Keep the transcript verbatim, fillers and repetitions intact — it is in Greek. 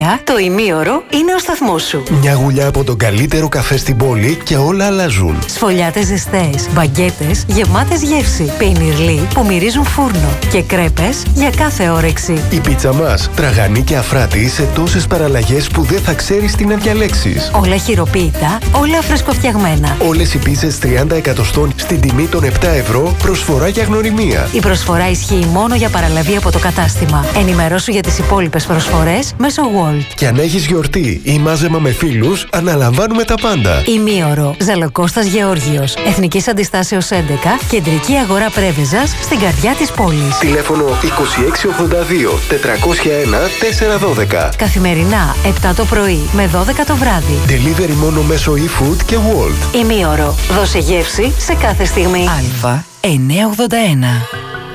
Το ημίωρο είναι ο σταθμός σου. Μια γουλιά από τον καλύτερο καφέ στην πόλη και όλα αλλάζουν. Σφολιάτες ζεστές, μπαγκέτες γεμάτες γεύση, πενιρλί που μυρίζουν φούρνο και κρέπες για κάθε όρεξη. Η πίτσα μας, τραγανή και αφράτη σε τόσες παραλλαγές που δεν θα ξέρεις τι να διαλέξεις. Όλα χειροποίητα, όλα φρεσκοφτιαγμένα. Όλες οι πίτσες τριάντα εκατοστών στην τιμή των επτά ευρώ, προσφορά για γνωριμία. Η προσφορά ισχύει μόνο για παραλαβή από το κατάστημα. Ενημερώσου για τις υπόλοιπες προσφορές μέσω Wall. Και αν έχεις γιορτή ή μάζεμα με φίλους, αναλαμβάνουμε τα πάντα. Ημίωρο. Ζαλοκώστας Γεώργιος. Εθνικής Αντιστάσεως έντεκα. Κεντρική Αγορά Πρέβεζας. Στην καρδιά της πόλης. Τηλέφωνο είκοσι έξι ογδόντα δύο τετρακόσια ένα τετρακόσια δώδεκα. Καθημερινά επτά το πρωί με δώδεκα το βράδυ. Delivery μόνο μέσω eFood και Wolt. Ημίωρο. Δώσε γεύση σε κάθε στιγμή. Α εννιακόσια ογδόντα ένα.